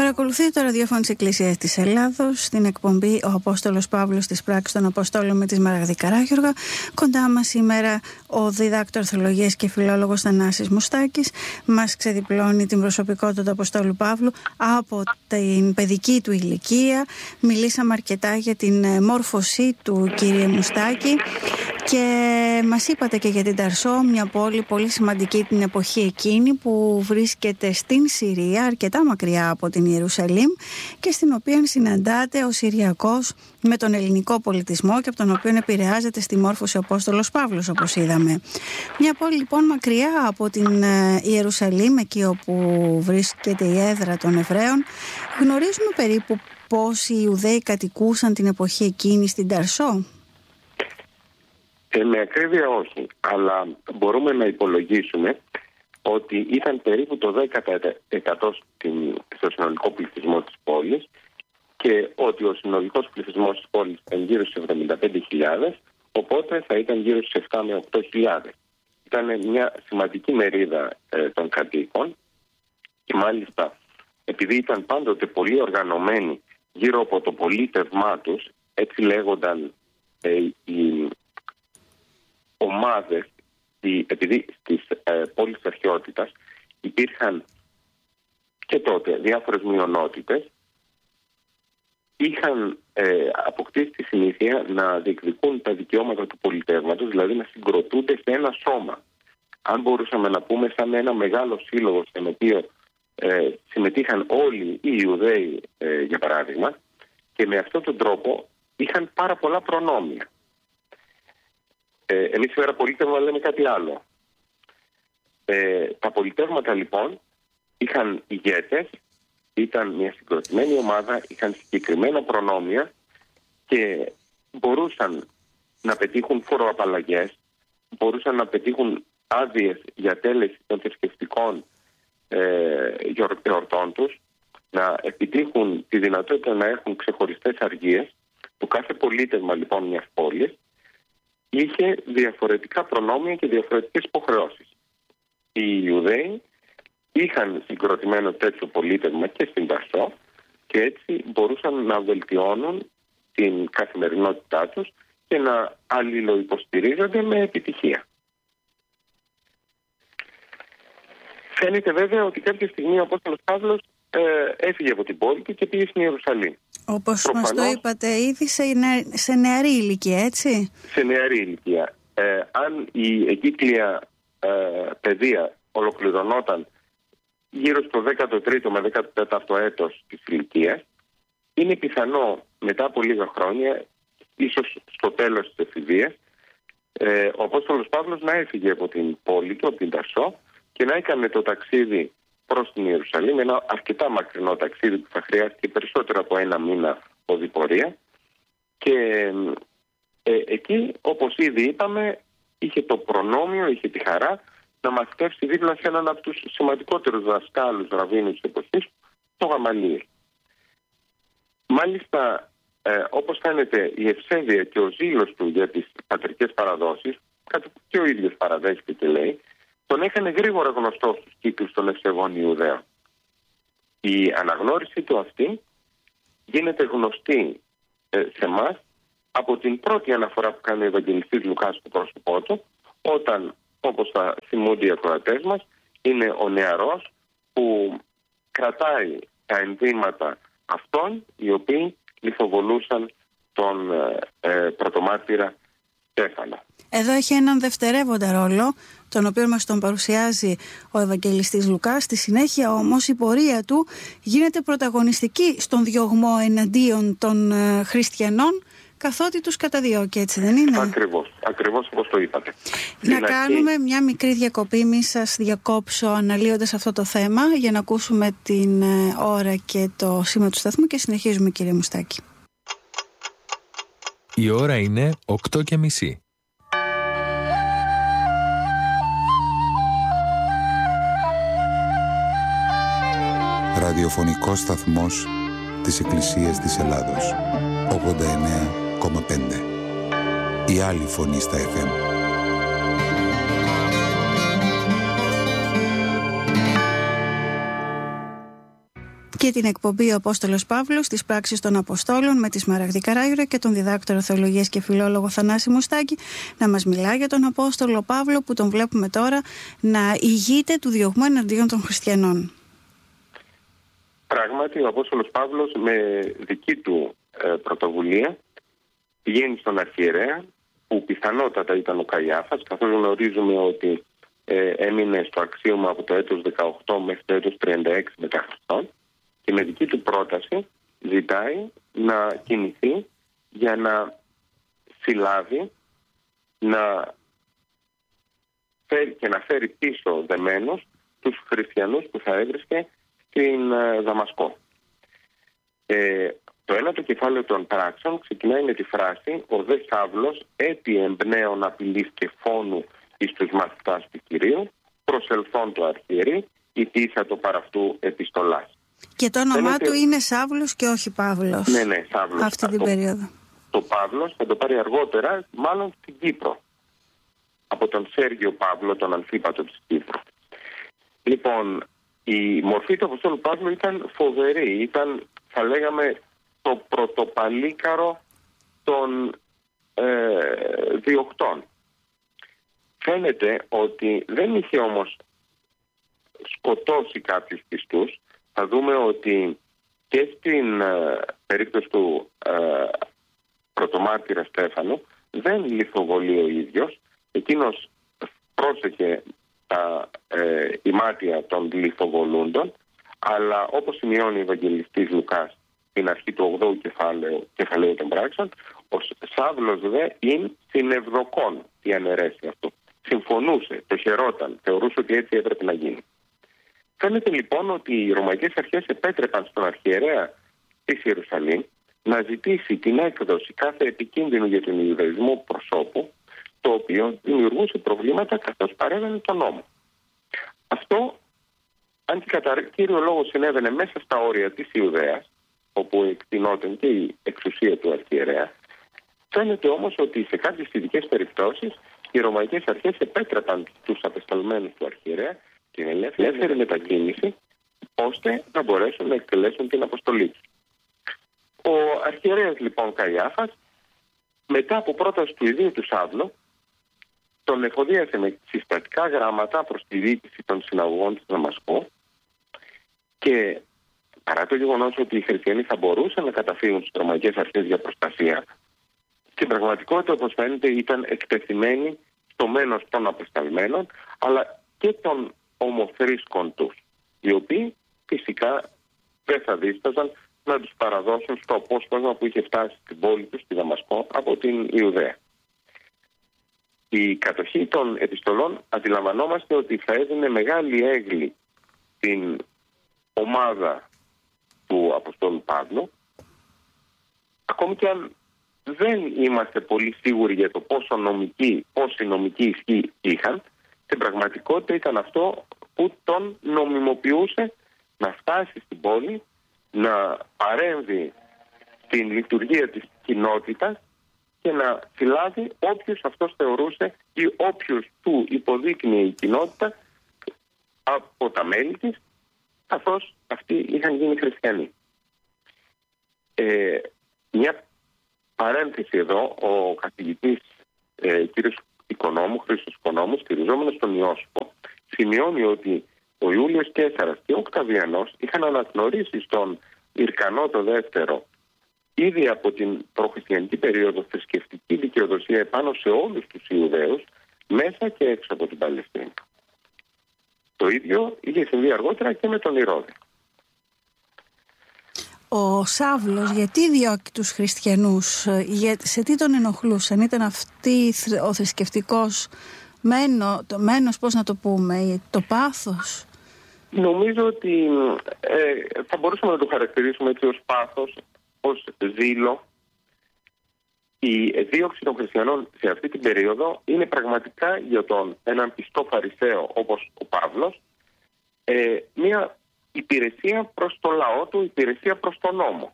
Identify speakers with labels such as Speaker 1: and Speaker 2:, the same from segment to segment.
Speaker 1: Παρακολουθείτε το ραδιόφωνο της Εκκλησίας της Ελλάδος, στην εκπομπή «Ο Απόστολος Παύλος της πράξης των Αποστόλων» με τη Σμαραγδή Καράγιοργα. Κοντά μας σήμερα ο διδάκτορ θεολογίας και φιλόλογος Θανάσης Μουστάκης. Μας ξεδιπλώνει την προσωπικότητα του Αποστόλου Παύλου από την παιδική του ηλικία. Μιλήσαμε αρκετά για την μόρφωσή του, κύριε Μουστάκη, και μας είπατε και για την Ταρσό, μια πόλη πολύ σημαντική την εποχή εκείνη που βρίσκεται στην Συρία, αρκετά μακριά από την Ιερουσαλήμ, και στην οποία συναντάται ο Συριακός με τον ελληνικό πολιτισμό και από τον οποίο επηρεάζεται στη μόρφωση ο Απόστολος Παύλος, όπως είδαμε. Μια πόλη λοιπόν μακριά από την Ιερουσαλήμ, εκεί όπου βρίσκεται η έδρα των Εβραίων. Γνωρίζουμε περίπου πόσοι Ιουδαίοι κατοικούσαν την εποχή εκείνη στην Ταρσό?
Speaker 2: Με ακρίβεια όχι, αλλά μπορούμε να υπολογίσουμε ότι ήταν περίπου το 10% στο συνολικό πληθυσμό της πόλης και ότι ο συνολικός πληθυσμός της πόλης ήταν γύρω στους 75.000, οπότε θα ήταν γύρω στους 7 με 8.000. Ήταν μια σημαντική μερίδα των κατοίκων και μάλιστα επειδή ήταν πάντοτε πολύ οργανωμένοι γύρω από το πολίτευμά τους, έτσι λέγονταν οι ομάδες, επειδή στις πόλεις της αρχαιότητας υπήρχαν και τότε διάφορες μειονότητες, είχαν αποκτήσει τη συνήθεια να διεκδικούν τα δικαιώματα του πολιτεύματος, δηλαδή να συγκροτούνται σε ένα σώμα. Αν μπορούσαμε να πούμε σαν ένα μεγάλο σύλλογο στον οποίο συμμετείχαν όλοι οι Ιουδαίοι, για παράδειγμα, και με αυτόν τον τρόπο είχαν πάρα πολλά προνόμια. Εμείς σήμερα πολίτευμα λέμε κάτι άλλο. Τα πολιτεύματα λοιπόν είχαν ηγέτες, ήταν μια συγκροτημένη ομάδα, είχαν συγκεκριμένα προνόμια και μπορούσαν να πετύχουν φοροαπαλλαγές, μπορούσαν να πετύχουν άδειες για τέλεση των θρησκευτικών εορτών τους, να επιτύχουν τη δυνατότητα να έχουν ξεχωριστές αργίες. Το κάθε πολίτευμα λοιπόν μιας πόλης είχε διαφορετικά προνόμια και διαφορετικές υποχρεώσεις. Οι Ιουδαίοι είχαν συγκροτημένο τέτοιο πολίτευμα και στην Ταρσό και έτσι μπορούσαν να βελτιώνουν την καθημερινότητά τους και να αλληλοϊποστηρίζονται με επιτυχία. Φαίνεται βέβαια ότι κάποια στιγμή ο Απόστολος Παύλος έφυγε από την πόλη και πήγε στην Ιερουσαλήμ.
Speaker 1: Όπως μας το είπατε ήδη, σε νεαρή ηλικία, έτσι? Σε
Speaker 2: νεαρή ηλικία. Αν η εγκύκλια παιδεία ολοκληρωνόταν γύρω στο 13ο με 14ο έτος της ηλικίας, είναι πιθανό μετά από λίγα χρόνια, ίσως στο τέλος της εφηβείας, ο Απόστολος Παύλος να έφυγε από την πόλη του, από την Ταρσό, και να έκανε το ταξίδι προς την Ιερουσαλήμ, ένα αρκετά μακρινό ταξίδι που θα χρειάστηκε περισσότερο από ένα μήνα οδηπορία, και εκεί, όπως ήδη είπαμε, είχε το προνόμιο, είχε τη χαρά να μαθητεύσει δίπλα σε έναν από τους σημαντικότερους δασκάλους ραβίνους της εποχής, τον Γαμαλίελ. Μάλιστα, όπως φαίνεται, η ευσέβεια και ο ζήλος του για τις πατρικές παραδόσεις, κάτι που και ο ίδιος παραδέχεται και λέει, τον έκανε γρήγορα γνωστό στους κύκλους των ευσεβών Ιουδαίων. Η αναγνώριση του αυτή γίνεται γνωστή σε εμάς από την πρώτη αναφορά που κάνει ο Ευαγγελιστής Λουκάς στο πρόσωπό του, όταν, όπως θα θυμούνται οι ακροατές μας, είναι ο νεαρός που κρατάει τα ενδύματα αυτών οι οποίοι λιθοβολούσαν τον πρωτομάρτυρα Στέφανο.
Speaker 1: Εδώ έχει έναν δευτερεύοντα ρόλο, τον οποίο μας τον παρουσιάζει ο Ευαγγελιστής Λουκάς. Στη συνέχεια όμως η πορεία του γίνεται πρωταγωνιστική στον διωγμό εναντίον των χριστιανών, καθότι τους καταδιώκει, έτσι δεν είναι?
Speaker 2: Ακριβώς όπως το είπατε.
Speaker 1: Να κάνουμε μια μικρή διακοπή, μη σας διακόψω αναλύοντας αυτό το θέμα, για να ακούσουμε την ώρα και το σήμα του σταθμού και συνεχίζουμε, κύριε Μουστάκη.
Speaker 3: Η ώρα είναι 8:30.
Speaker 4: Ραδιοφωνικός σταθμός της Εκκλησίας της Ελλάδος. 89,5. Η άλλη φωνή στα FM.
Speaker 1: Και την εκπομπή «Ο Απόστολος Παύλος» της πράξης των Αποστόλων με τη Σμαραγδή Καράγιουρα και τον διδάκτορο θεολογίας και φιλόλογο Θανάση Μουστάκη να μας μιλά για τον Απόστολο Παύλο που τον βλέπουμε τώρα να ηγείται του διωγμού εναντίον των χριστιανών.
Speaker 2: Πράγματι, ο Απόστολος Παύλος με δική του πρωτοβουλία πηγαίνει στον αρχιερέα, που πιθανότατα ήταν ο Καϊάφας, καθώς γνωρίζουμε ότι έμεινε στο αξίωμα από το έτος 18 μέχρι το έτος 36 μετά Χριστόν, και με δική του πρόταση ζητάει να κινηθεί για να συλλάβει και να φέρει πίσω δεμένους τους χριστιανούς που θα έβρισκε στην Δαμασκό. Το ένατο κεφάλαιο των πράξεων ξεκινάει με τη φράση «Ο δε Σαύλος έτι εμπνέων απειλής και φόνου εις τους μαθητάς του Κυρίου, προσελθόν το αρχιερεί, ητήσα το παραυτού επιστολάς».
Speaker 1: Και το όνομά του είναι Σαύλος και όχι Παύλος.
Speaker 2: Ναι, Σαύλος.
Speaker 1: Αυτή την περίοδο.
Speaker 2: Το Παύλος θα το πάρει αργότερα, μάλλον στην Κύπρο, από τον Σέργιο Παύλο, τον Αμφίπατο της Κύπρου. Λοιπόν, η μορφή του Αποστόλου Παύλου ήταν φοβερή. Ήταν, θα λέγαμε, το πρωτοπαλίκαρο των διωχτών. Φαίνεται ότι δεν είχε όμως σκοτώσει κάποιους πιστούς. Θα δούμε ότι και στην περίπτωση του πρωτομάρτυρα Στέφανου δεν λιθοβολεί ο ίδιος. Εκείνος πρόσεχε τα ημάτια των λιθοβολούντων, αλλά όπως σημειώνει ο Ευαγγελιστής Λουκάς στην αρχή του 8ου κεφαλαίου των πράξεων, ο Σαύλος δε είναι συνευδοκόν η αναιρέση αυτό. Συμφωνούσε, το χαιρόταν, θεωρούσε ότι έτσι έπρεπε να γίνει. Φαίνεται λοιπόν ότι οι ρωμαϊκές αρχές επέτρεπαν στον αρχιερέα της Ιερουσαλήμ να ζητήσει την έκδοση κάθε επικίνδυνου για τον Ιουδαϊσμό προσώπου, το οποίο δημιουργούσε προβλήματα καθώς παρέβαινε τον νόμο. Αυτό, αν και κατά κύριο λόγο συνέβαινε μέσα στα όρια της Ιουδαίας, όπου εκτινόταν και η εξουσία του αρχιερέα, φαίνεται όμως ότι σε κάποιες ειδικές περιπτώσεις οι ρωμαϊκές αρχές επέτρεπαν τους απεσταλμένους του αρχιερέα την ελεύθερη μετακίνηση, ώστε να μπορέσουν να εκτελέσουν την αποστολή τους. Ο αρχιερέας λοιπόν Καϊάφας, μετά από πρόταση του ιδίου του Σαύλου, τον εφοδίασε με συστατικά γράμματα προς τη διοίκηση των συναγωγών της Δαμασκού, και παρά το γεγονός ότι οι χριστιανοί θα μπορούσαν να καταφύγουν στις ρωμαϊκές αρχές για προστασία, στην πραγματικότητα, όπως φαίνεται, ήταν εκτεθειμένοι στο μένος των απεσταλμένων, αλλά και των ομοθρήσκων τους, οι οποίοι φυσικά δεν θα δίσταζαν να τους παραδώσουν στο απόσπασμα που είχε φτάσει στην πόλη τους, στη Δαμασκό, από την Ιουδαία. Η κατοχή των επιστολών αντιλαμβανόμαστε ότι θα έδινε μεγάλη έγκλη στην ομάδα του Αποστόλου Παύλου, ακόμη και αν δεν είμαστε πολύ σίγουροι για το πόση νομική ισχύ είχαν. Στην πραγματικότητα ήταν αυτό που τον νομιμοποιούσε να φτάσει στην πόλη, να παρέμβει στην λειτουργία της κοινότητας και να συλλάβει όποιους αυτός θεωρούσε ή όποιους του υποδείκνυε η κοινότητα από τα μέλη της, καθώς αυτοί είχαν γίνει χριστιανοί. Μια παρένθεση εδώ, ο καθηγητής κύριος Χρήστος Οικονόμου, στηριζόμενος στον Ιώσπο, σημειώνει ότι ο Ιούλιος Καίσαρας και ο Οκταβιανός είχαν αναγνωρίσει στον Ηρκανό το δεύτερο ήδη από την προχριστιανική περίοδο θρησκευτική δικαιοδοσία επάνω σε όλους τους Ιουδαίους μέσα και έξω από την Παλαιστίνη. Το ίδιο είχε συμβεί αργότερα και με τον Ηρώδη.
Speaker 1: Ο Σαύλος γιατί διώκει τους χριστιανούς, σε τι τον ενοχλούσαν, ήταν αυτή ο θρησκευτικός μένος, πώς να το πούμε, το πάθος?
Speaker 2: Νομίζω ότι θα μπορούσαμε να το χαρακτηρίσουμε έτσι ως πάθος, ως ζήλο. Η δίωξη των χριστιανών σε αυτή την περίοδο είναι πραγματικά για έναν πιστό φαρισαίο όπως ο Παύλος μια υπηρεσία προς το λαό του, υπηρεσία προς τον νόμο.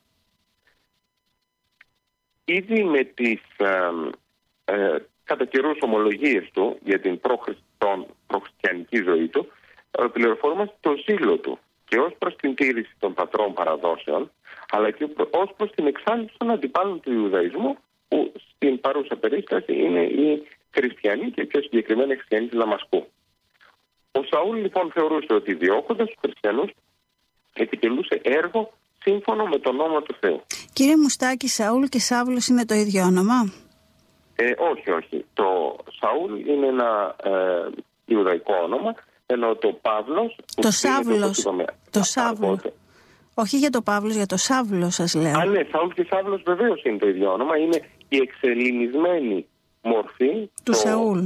Speaker 2: Ήδη με τις κατά καιρούς ομολογίες του για την προχριστιανική ζωή του πληροφορούμαστε το ζήλο του και ως προς την τήρηση των πατρών παραδόσεων, αλλά και ως προς την εξάλληψη των αντιπάλων του Ιουδαϊσμού, που στην παρούσα περίσταση είναι οι χριστιανοί και πιο συγκεκριμένα οι χριστιανοί της Δαμασκού. Ο Σαούλ λοιπόν θεωρούσε ότι διώκοντας τους χριστιανούς επιτελούσε έργο σύμφωνο με τον νόμο του Θεού.
Speaker 1: Κύριε Μουστάκη, Σαούλ και Σάβλος είναι το ίδιο όνομα?
Speaker 2: Όχι. Το Σαούλ είναι ένα Ιουδαϊκό όνομα, ενώ το Παύλος...
Speaker 1: Το Σάβλος. Το Σάβλο. Όχι για το Παύλος, για το Σάβλο σας λέω.
Speaker 2: Ναι, Σαούλ και Σάβλος βεβαίως είναι το ίδιο όνομα. Είναι η εξελληνισμένη μορφή
Speaker 1: του Σαούλ.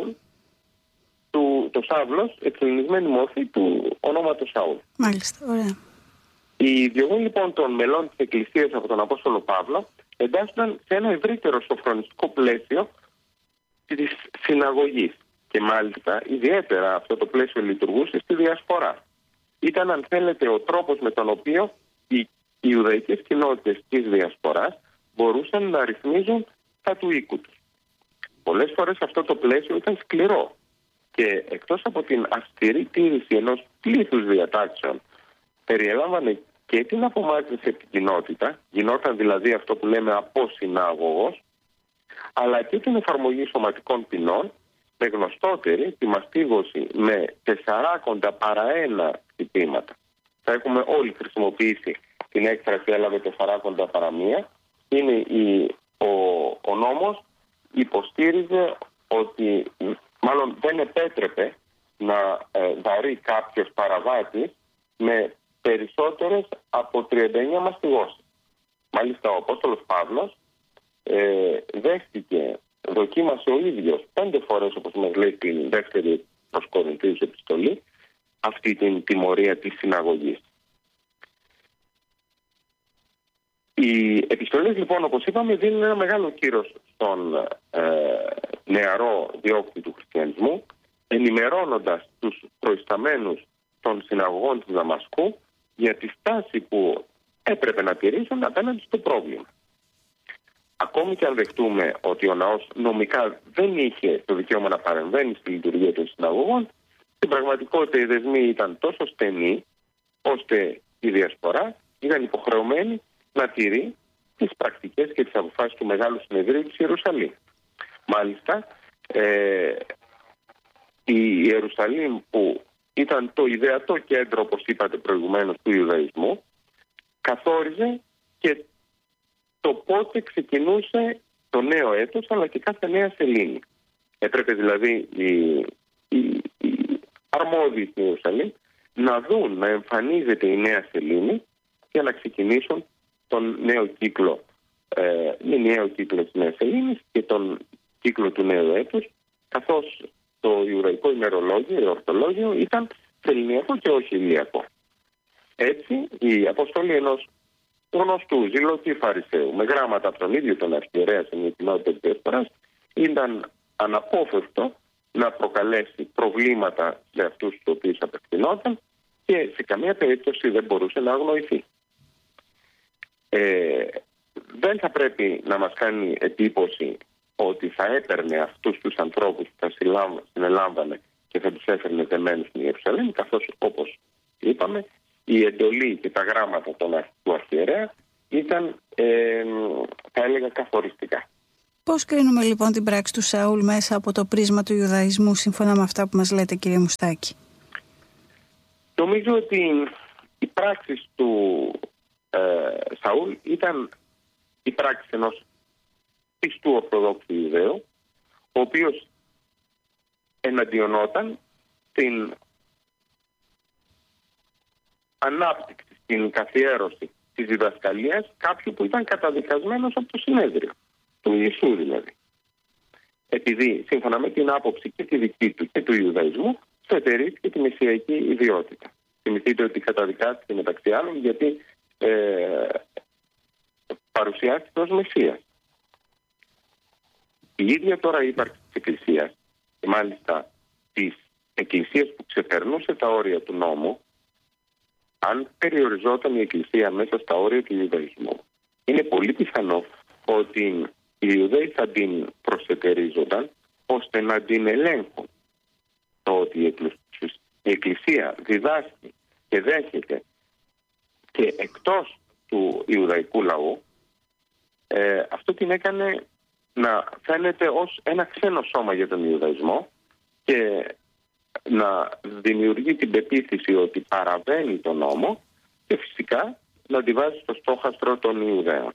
Speaker 2: Το Σάβλος, εξελληνισμένη μορφή του ονόματος Σαούλ.
Speaker 1: Μάλιστα, ωραία.
Speaker 2: Η διωγμή λοιπόν των μελών της Εκκλησίας από τον Απόστολο Παύλο εντάσσονταν σε ένα ευρύτερο σοφρονιστικό πλαίσιο της συναγωγής. Και μάλιστα ιδιαίτερα αυτό το πλαίσιο λειτουργούσε στη Διασπορά. Ήταν, αν θέλετε, ο τρόπος με τον οποίο οι Ιουδαϊκές κοινότητες της Διασποράς μπορούσαν να ρυθμίζουν τα του οίκου τους. Πολλές φορές αυτό το πλαίσιο ήταν σκληρό και εκτός από την αυστηρή τήρηση ενός πλήθους διατάξεων, περιέλαμβανε και την απομάκρυνση από την κοινότητα, γινόταν δηλαδή αυτό που λέμε αποσυνάγωγος, αλλά και την εφαρμογή σωματικών ποινών, με γνωστότερη τη μαστίγωση με 4 παρά 1 χτυπήματα. Θα έχουμε όλοι χρησιμοποιήσει την έκφραση έλαβε 4 παρά 1. Είναι ο νόμος υποστήριζε ότι μάλλον δεν επέτρεπε να βαρεί κάποιος παραβάτης με περισσότερες από 39 μαστιγώσεις. Μάλιστα ο Απόστολος Παύλος δοκίμασε ο ίδιος 5 φορές, όπως μας λέει την δεύτερη προς Κορινθίους επιστολή, αυτή την τιμωρία της συναγωγής. Οι επιστολές λοιπόν, όπως είπαμε, δίνουν ένα μεγάλο κύρος στον νεαρό διώκτη του χριστιανισμού, ενημερώνοντας τους προϊσταμένους των συναγωγών της Δαμασκού για τη στάση που έπρεπε να τηρήσουν απέναντι στο πρόβλημα. Ακόμη και αν δεχτούμε ότι ο ναός νομικά δεν είχε το δικαίωμα να παρεμβαίνει στη λειτουργία των συναγωγών, στην πραγματικότητα οι δεσμοί ήταν τόσο στενοί, ώστε η Διασπορά ήταν υποχρεωμένη να τηρεί τις πρακτικές και τις αποφάσεις του Μεγάλου Συνεδρίου της Ιερουσαλήμ. Μάλιστα, η Ιερουσαλήμ, που ήταν το ιδεατό κέντρο, όπως είπατε προηγουμένως, του Ιουδαϊσμού, καθόριζε και το πότε ξεκινούσε το νέο έτος, αλλά και κάθε νέα σελήνη. Έπρεπε δηλαδή οι αρμόδιοι στην Ιερουσαλήμ να δουν να εμφανίζεται η νέα σελήνη για να ξεκινήσουν τον νέο κύκλο, μηνιαίο κύκλο της νέας σελήνης και τον κύκλο του νέου έτους, καθώς το Ιουδαϊκό ημερολόγιο, εορτολόγιο, ήταν σεληνιακό και όχι ηλιακό. Έτσι, η αποστολή ενός γνωστού ζηλωτή Φαρισαίου με γράμματα από τον ίδιο τον αρχιερέα σε μια κοινότητα της Διασποράς ήταν αναπόφευκτο να προκαλέσει προβλήματα σε αυτούς τους οποίους απευθυνόταν και σε καμία περίπτωση δεν μπορούσε να αγνοηθεί. Δεν θα πρέπει να μας κάνει εντύπωση ότι θα έπαιρνε αυτούς τους ανθρώπους που θα συνελάμβανε και θα τους έφερνε δεμένους στην Ιερουσαλήμ, καθώς όπως είπαμε η εντολή και τα γράμματα του αρχιερέα ήταν, θα έλεγα, καθοριστικά.
Speaker 1: Πώς κρίνουμε λοιπόν την πράξη του Σαούλ μέσα από το πρίσμα του Ιουδαϊσμού, σύμφωνα με αυτά που μας λέτε, κύριε Μουστάκη?
Speaker 2: Νομίζω ότι η πράξη του Σαούλ ήταν η πράξη ενός πιστού Ορθοδόξου Ιουδαίου, ο οποίος εναντιονόταν την ανάπτυξη, την καθιέρωση της διδασκαλίας κάποιου που ήταν καταδικασμένος από το συνέδριο, του Ιησού δηλαδή. Επειδή σύμφωνα με την άποψη και τη δική του και του Ιουδαϊσμού στερήθηκε τη μεσσιακή ιδιότητα. Θυμηθείτε ότι καταδικάστηκε μεταξύ άλλων γιατί παρουσιάστηκε ως Μεσσίας. Η ίδια τώρα ύπαρξη της Εκκλησίας, και μάλιστα της Εκκλησίας που ξεπερνούσε τα όρια του νόμου, αν περιοριζόταν η Εκκλησία μέσα στα όρια του Ιουδαϊσμού, είναι πολύ πιθανό ότι οι Ιουδαίοι θα την προσετερίζονταν ώστε να την ελέγχουν. Το ότι η Εκκλησία διδάσκει και δέχεται και εκτός του Ιουδαϊκού λαού, αυτό την έκανε να φαίνεται ως ένα ξένο σώμα για τον Ιουδαϊσμό και να δημιουργεί την πεποίθηση ότι παραβαίνει τον νόμο και φυσικά να τη βάζει στο στόχαστρο των Ιουδαίων.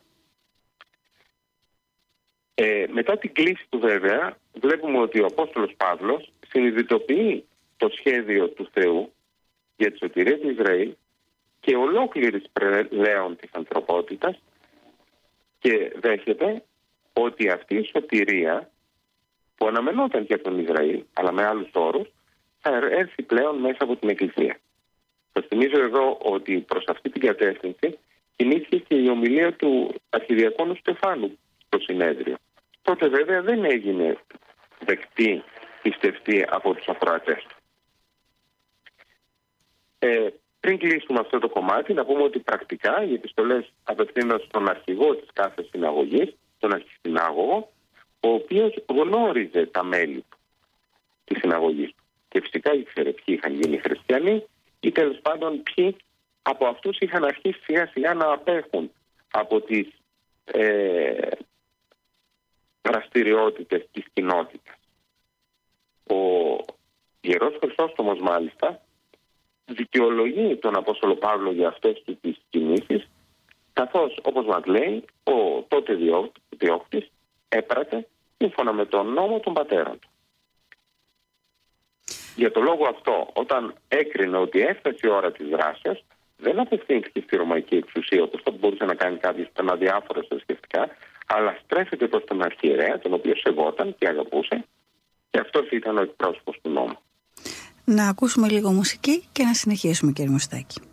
Speaker 2: Μετά την κλίση του βέβαια βλέπουμε ότι ο Απόστολος Παύλος συνειδητοποιεί το σχέδιο του Θεού για τη σωτηρία του Ισραήλ και ολόκληρης πλέον της ανθρωπότητας και δέχεται ότι αυτή η σωτηρία που αναμενόταν και από τον Ισραήλ αλλά με άλλους όρους θα έρθει πλέον μέσα από την Εκκλησία. Σας θυμίζω εδώ ότι προς αυτή την κατεύθυνση κινήθηκε και η ομιλία του Αρχιδιακόνου Στεφάνου στο συνέδριο. Τότε βέβαια δεν έγινε δεκτή, πιστευτή από τους ακροατές του. Πριν κλείσουμε αυτό το κομμάτι, να πούμε ότι πρακτικά οι επιστολές απευθύνονται στον αρχηγό της κάθε συναγωγής, τον αρχισυνάγωγο, ο οποίος γνώριζε τα μέλη της συναγωγής του. Και φυσικά ήξερε ποιοι είχαν γίνει χριστιανοί ή τέλος πάντων ποιοι από αυτούς είχαν αρχίσει σιγά σιγά να απέχουν από τις δραστηριότητες της κοινότητας. Ο Ιερός Χρυσόστομος μάλιστα δικαιολογεί τον Απόστολο Παύλο για αυτές τις κινήσεις, καθώς όπως μας λέει ο τότε διώκτης έπρατε σύμφωνα με τον νόμο των πατέρων του. Για το λόγο αυτό, όταν έκρινε ότι έφτασε η ώρα της δράσης, δεν απευθύνθηκε στη ρωμαϊκή εξουσία όπως θα μπορούσε να κάνει κάποιος που ήταν αδιάφορος θρησκευτικά, αλλά στρέφεται προς τον αρχιερέα, τον οποίο σεβόταν και αγαπούσε, και αυτός ήταν ο εκπρόσωπος του νόμου.
Speaker 1: Να ακούσουμε λίγο μουσική και να συνεχίσουμε, κύριε Μουστάκη.